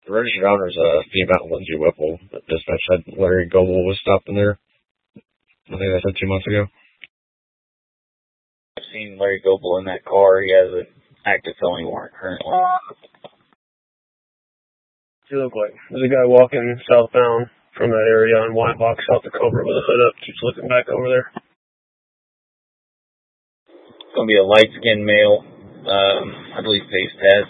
The registered owner is female Lindsay Whipple. The dispatch said Larry Goble was stopping there. I think I said 2 months ago. I've seen Larry Goble in that car. He has an active felony warrant currently. He looked like there's a guy walking southbound from that area on White Box, South Dakota, with a hood up, keeps looking back over there. It's going to be a light-skinned male. I believe face tats.